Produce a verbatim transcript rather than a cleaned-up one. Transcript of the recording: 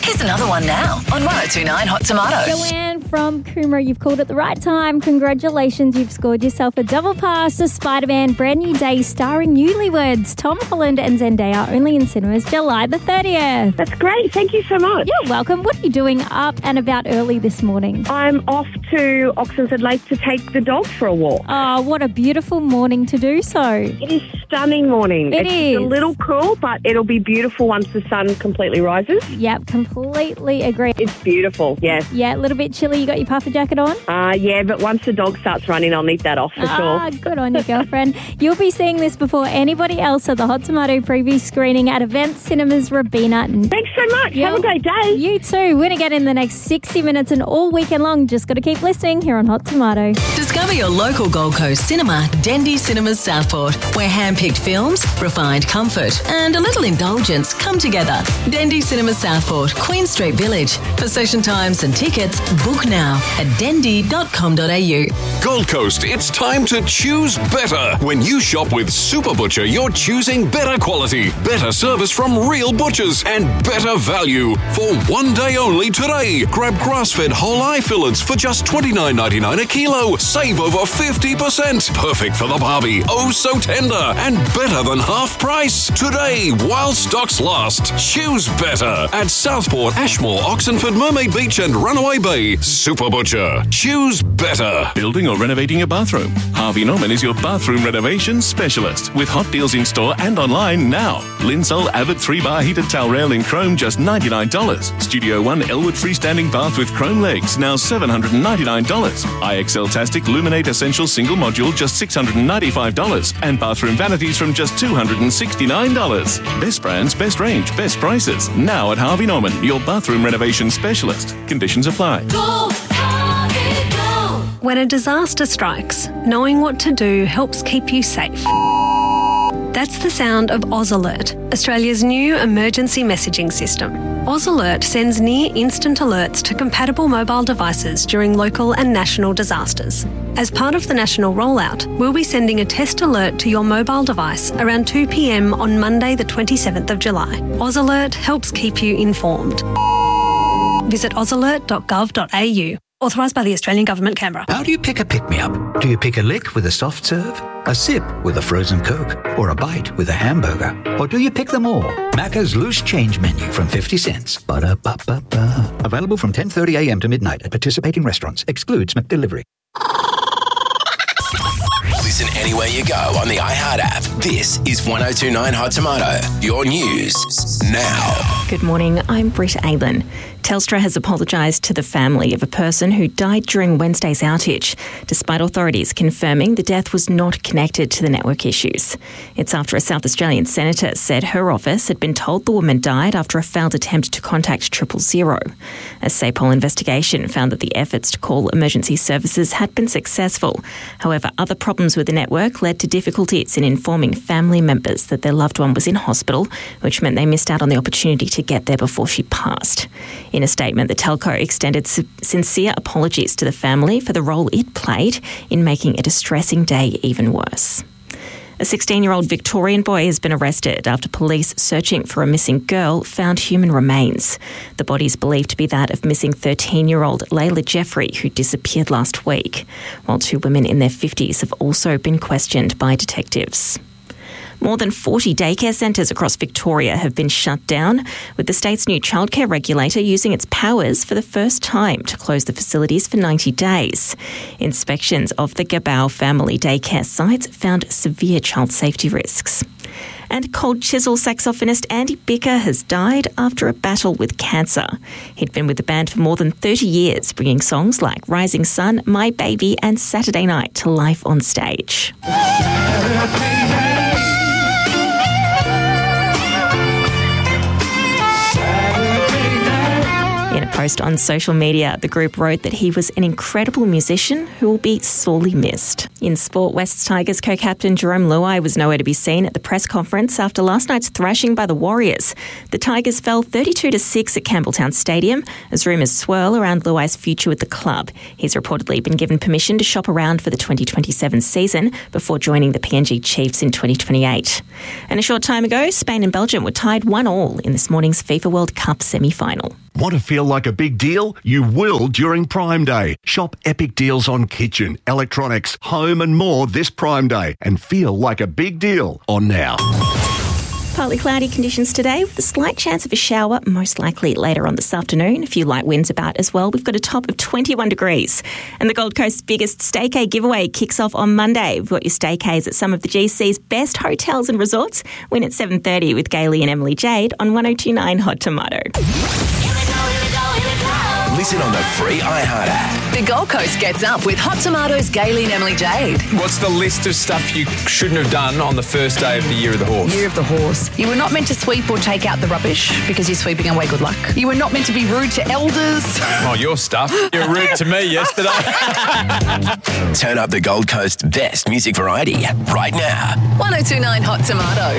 Here's another one now on one oh two nine Hot Tomato. Joanne from Coomera, you've called at the right time. Congratulations, you've scored yourself a double pass to Spider-Man Brand New Day starring newlyweds Tom Holland and Zendaya, only in cinemas July the thirtieth. That's great. Thank you so much. You're welcome. What are you doing up and about early this morning? I'm off to Oxenford Lake to take the dog for a walk. Oh, what a beautiful morning to do so. It is stunning morning. It it's is. a little cool, but it'll be beautiful once the sun completely rises. Yep, completely agree. It's beautiful, yes. Yeah, a little bit chilly. You got your puffer jacket on? Uh, yeah, but once the dog starts running, I'll need that off for ah, sure. Good on you, girlfriend. You'll be seeing this before anybody else at the Hot Tomato preview screening at Event Cinemas Robina. Thanks so much. You're, Have a great day. You too. We're going to get in the next sixty minutes and all weekend long. Just got to keep listening here on Hot Tomato. Discover your local Gold Coast cinema, Dendy Cinemas Southport, where hand-picked films, refined comfort and a little indulgence come together. Dendy Cinemas Southport, Queen Street Village. For session times and tickets, book now at dendy dot com dot a u. Gold Coast, it's time to choose better. When you shop with Super Butcher, you're choosing better quality, better service from real butchers, and better value. For one day only today, grab grass-fed whole eye fillets for just twenty-nine ninety-nine a kilo. Save over fifty percent. Perfect for the barbie. Oh, so tender and better than half price. Today, while stocks last, choose better at Southport, Ashmore, Oxenford, Mermaid Beach and Runaway Bay. Super Butcher. Choose better. Building or renovating a bathroom? Harvey Norman is your bathroom renovation specialist with hot deals in store and online now. Linsol Avid three bar heated towel rail in chrome just ninety-nine dollars. Studio One Elwood freestanding bath with chrome legs now seven hundred ninety-nine dollars. I X L Tastic Luminate Essential single module just six hundred ninety-five dollars. And bathroom vanities from just two hundred sixty-nine dollars. Best brands, best range, best prices. Now at Harvey Norman, your bathroom renovation specialist. Conditions apply. Go, Harvey, go. When a disaster strikes, knowing what to do helps keep you safe. That's the sound of Oz Alert, Australia's new emergency messaging system. Oz Alert sends near-instant alerts to compatible mobile devices during local and national disasters. As part of the national rollout, we'll be sending a test alert to your mobile device around two p.m. on Monday the twenty-seventh of July. Oz Alert helps keep you informed. Visit oz alert dot gov dot a u. Authorised by the Australian Government, Canberra. How do you pick a pick-me-up? Do you pick a lick with a soft serve, a sip with a frozen Coke, or a bite with a hamburger? Or do you pick them all? Macca's Loose Change Menu from fifty cents. Ba-da-ba-ba-ba. Available from ten thirty a.m. to midnight at participating restaurants. Excludes McDelivery. Listen anywhere you go on the iHeart app. This is one oh two nine Hot Tomato. Your news now. Good morning, I'm Britt Aylan. Telstra has apologised to the family of a person who died during Wednesday's outage, despite authorities confirming the death was not connected to the network issues. It's after a South Australian senator said her office had been told the woman died after a failed attempt to contact triple zero. A SAPOL investigation found that the efforts to call emergency services had been successful. However, other problems with the network led to difficulties in informing family members that their loved one was in hospital, which meant they missed out on the opportunity to get there before she passed. In a statement, the telco extended sincere apologies to the family for the role it played in making a distressing day even worse. A sixteen-year-old Victorian boy has been arrested after police searching for a missing girl found human remains. The body is believed to be that of missing thirteen-year-old Layla Jeffrey, who disappeared last week, while two women in their fifties have also been questioned by detectives. More than forty daycare centres across Victoria have been shut down, with the state's new childcare regulator using its powers for the first time to close the facilities for ninety days. Inspections of the Gabao family daycare sites found severe child safety risks. And Cold Chisel saxophonist Andy Bicker has died after a battle with cancer. He'd been with the band for more than thirty years, bringing songs like Rising Sun, My Baby and Saturday Night to life on stage. In a post on social media, the group wrote that he was an incredible musician who will be sorely missed. In sport, Wests Tigers co-captain Jerome Luai was nowhere to be seen at the press conference after last night's thrashing by the Warriors. The Tigers fell thirty-two to six at Campbelltown Stadium as rumours swirl around Luai's future with the club. He's reportedly been given permission to shop around for the twenty twenty-seven season before joining the P N G Chiefs in twenty twenty-eight. And a short time ago, Spain and Belgium were tied one all in this morning's FIFA World Cup semi-final. Want to feel like a big deal? You will during Prime Day. Shop epic deals on kitchen, electronics, home and more this Prime Day and feel like a big deal on Now. Partly cloudy conditions today with a slight chance of a shower, most likely later on this afternoon. A few light winds about as well. We've got a top of twenty-one degrees. And the Gold Coast's biggest staycay giveaway kicks off on Monday. We've got your staycays at some of the G C's best hotels and resorts. Win at seven thirty with Gailey and Emily Jade on one oh two point nine Hot Tomato. Listen on the free iHeart app. The Gold Coast gets up with Hot Tomatoes, Gailey and Emily Jade. What's the list of stuff you shouldn't have done on the first day of the Year of the Horse? Year of the Horse. You were not meant to sweep or take out the rubbish because you're sweeping away good luck. You were not meant to be rude to elders. Oh, your stuff. You were rude to me yesterday. Turn up the Gold Coast's best music variety right now. one oh two point nine Hot Tomato.